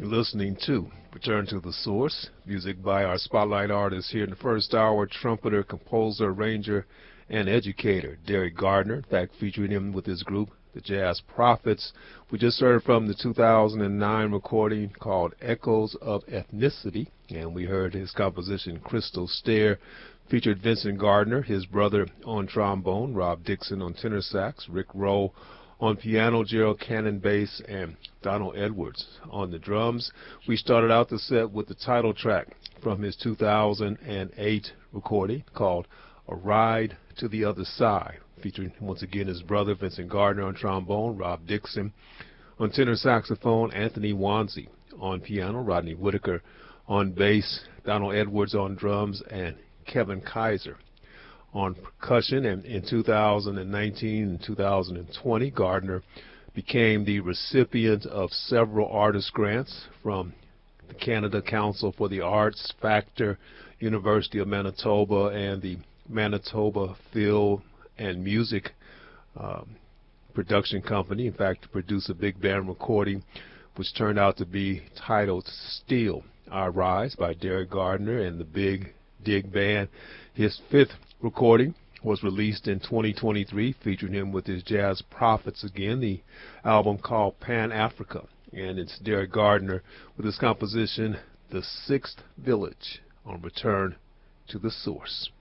You're listening to Return to the Source, music by our spotlight artist here in the first hour, trumpeter, composer, arranger, and educator, Derek Gardner. In fact, featuring him with his group, the Jazz Prophets. We just heard from the 2009 recording called Echoes of Ethnicity, and we heard his composition Crystal Stair, featured Vincent Gardner, his brother on trombone, Rob Dixon on tenor sax, Rick Rowe on piano, Gerald Cannon bass, and Donald Edwards on the drums. We started out the set with the title track from his 2008 recording called A Ride to the Other Side, featuring once again his brother Vincent Gardner on trombone, Rob Dixon on tenor saxophone, Anthony Wanzi on piano, Rodney Whitaker on bass, Donald Edwards on drums, and Kevin Kaiser on percussion. And in 2019 and 2020, Gardner became the recipient of several artist grants from the Canada Council for the Arts, Factor, University of Manitoba, and the Manitoba Film and Music Production Company. In fact, to produce a big band recording which turned out to be titled Still I Rise by Derek Gardner and the Big Dig Band. His fifth recording was released in 2023, featuring him with his Jazz Prophets again, the album called Pan Africa. And it's Derek Gardner with his composition, The Sixth Village, on Return to the Source.